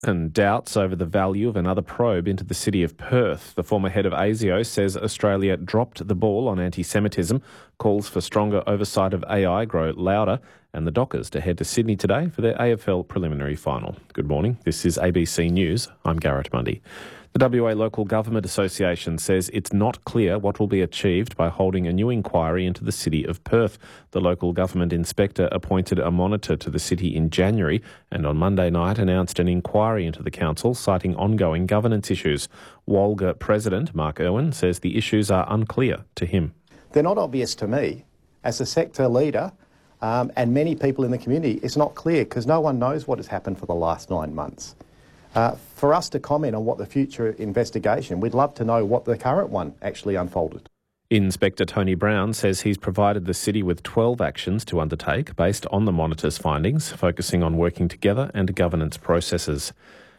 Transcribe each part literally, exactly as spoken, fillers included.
And doubts over the value of another probe into the city of Perth. The former head of ASIO says Australia dropped the ball on anti-Semitism. Calls for stronger oversight of A I grow louder, and the Dockers to head to Sydney today for their A F L preliminary final. Good morning, this is A B C News. I'm Garrett Mundy. The W A Local Government Association says it's not clear what will be achieved by holding a new inquiry into the city of Perth. The local government inspector appointed a monitor to the city in January and on Monday night announced an inquiry into the council citing ongoing governance issues. Walga President Mark Irwin says the issues are unclear to him. They're not obvious to me. As a sector leader um, and many people in the community, it's not clear because no one knows what has happened for the last nine months. Uh, for us to comment on what the future investigation, we'd love to know what the current one actually unfolded. Inspector Tony Brown says he's provided the city with twelve actions to undertake based on the monitor's findings, focusing on working together and governance processes.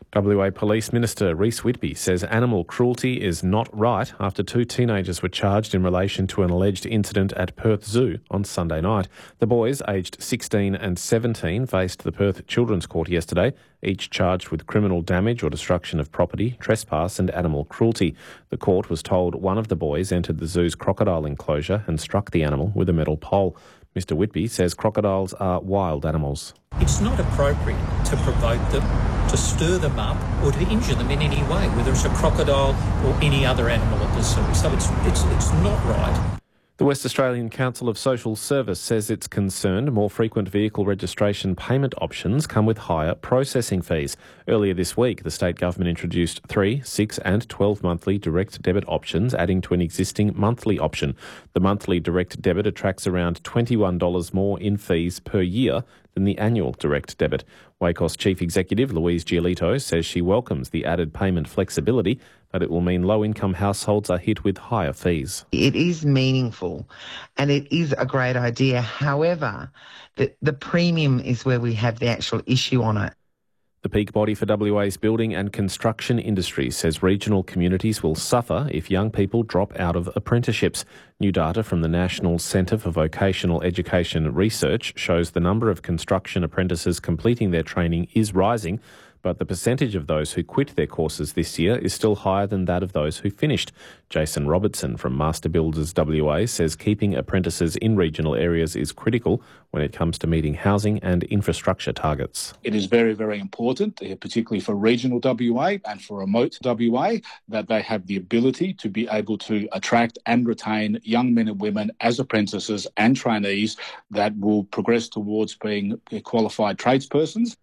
W A Police Minister Rhys Whitby says animal cruelty is not right after two teenagers were charged in relation to an alleged incident at Perth Zoo on Sunday night. The boys, aged sixteen and seventeen, faced the Perth Children's Court yesterday, each charged with criminal damage or destruction of property, trespass and animal cruelty. The court was told one of the boys entered the zoo's crocodile enclosure and struck the animal with a metal pole. Mister Whitby says crocodiles are wild animals. It's not appropriate to provoke them, to stir them up or to injure them in any way, whether it's a crocodile or any other animal at the zoo. So it's, it's, it's not right. The West Australian Council of Social Service says it's concerned more frequent vehicle registration payment options come with higher processing fees. Earlier this week, the state government introduced three, six and twelve monthly direct debit options, adding to an existing monthly option. The monthly direct debit attracts around twenty-one dollars more in fees per year than the annual direct debit. WACOS Chief Executive Louise Giolito says she welcomes the added payment flexibility, but it will mean low-income households are hit with higher fees. It is meaningful and it is a great idea. However, the, the premium is where we have the actual issue on it. The peak body for W A's building and construction industry says regional communities will suffer if young people drop out of apprenticeships. New data from the National Centre for Vocational Education Research shows the number of construction apprentices completing their training is rising, but the percentage of those who quit their courses this year is still higher than that of those who finished. Jason Robertson from Master Builders W A says keeping apprentices in regional areas is critical when it comes to meeting housing and infrastructure targets. It is very, very important, particularly for regional W A and for remote W A, that they have the ability to be able to attract and retain young men and women as apprentices and trainees that will progress towards being qualified tradespersons.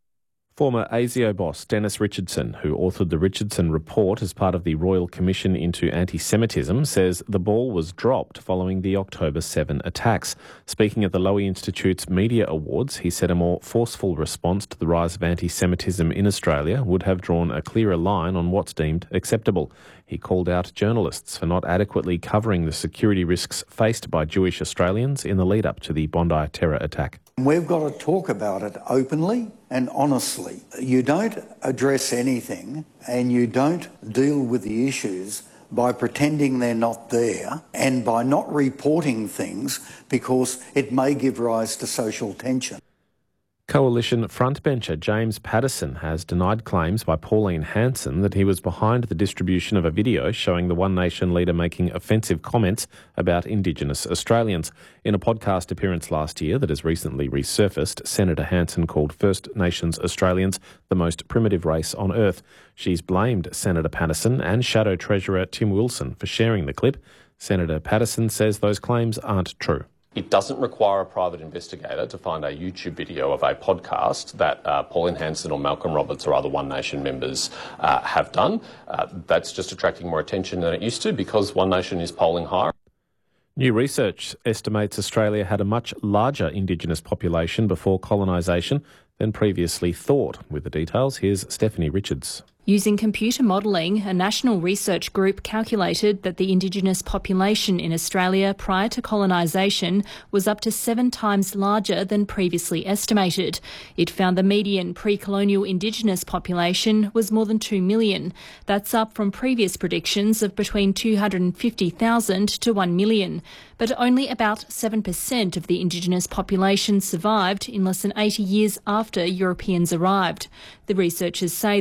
Former ASIO boss Dennis Richardson, who authored the Richardson Report as part of the Royal Commission into Anti-Semitism, says the ball was dropped following the October seventh attacks. Speaking at the Lowy Institute's Media Awards, he said a more forceful response to the rise of anti-Semitism in Australia would have drawn a clearer line on what's deemed acceptable. He called out journalists for not adequately covering the security risks faced by Jewish Australians in the lead-up to the Bondi terror attack. We've got to talk about it openly and honestly. You don't address anything and you don't deal with the issues by pretending they're not there and by not reporting things because it may give rise to social tension. Coalition frontbencher James Paterson has denied claims by Pauline Hanson that he was behind the distribution of a video showing the One Nation leader making offensive comments about Indigenous Australians. In a podcast appearance last year that has recently resurfaced, Senator Hanson called First Nations Australians the most primitive race on earth. She's blamed Senator Paterson and Shadow Treasurer Tim Wilson for sharing the clip. Senator Paterson says those claims aren't true. It doesn't require a private investigator to find a YouTube video of a podcast that uh, Pauline Hanson or Malcolm Roberts or other One Nation members uh, have done. Uh, that's just attracting more attention than it used to because One Nation is polling higher. New research estimates Australia had a much larger Indigenous population before colonisation than previously thought. With the details, here's Stephanie Richards. Using computer modelling, a national research group calculated that the Indigenous population in Australia prior to colonisation was up to seven times larger than previously estimated. It found the median pre-colonial Indigenous population was more than two million. That's up from previous predictions of between two hundred fifty thousand to one million. But only about seven percent of the Indigenous population survived in less than eighty years after Europeans arrived. The researchers say